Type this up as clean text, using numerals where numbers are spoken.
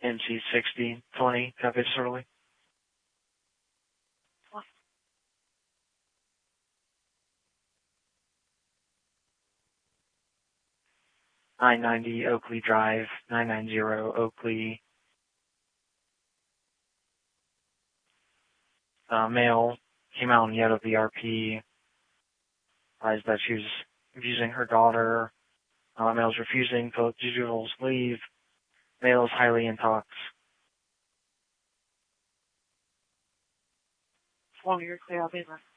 NC 6020, copy disorderly. I-90 Oakley Drive, 990 Oakley. Male came out in Yellow VRP. Advised that she was abusing her daughter. Male's refusing to let juveniles leave. Male is highly intox. Well, you're clear. I'll be there.